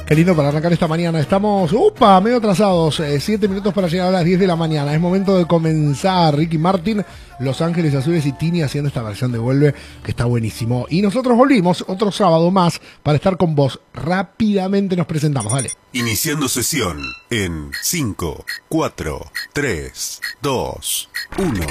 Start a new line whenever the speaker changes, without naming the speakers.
Qué lindo para arrancar esta mañana. Estamos, medio atrasados. 7 minutos para llegar a las 10 de la mañana. Es momento de comenzar. Ricky Martin, Los Ángeles Azules y Tini haciendo esta versión de Vuelve, que está buenísimo. Y nosotros volvimos otro sábado más para estar con vos. Rápidamente nos presentamos, dale.
Iniciando sesión en 5, 4, 3, 2, 1.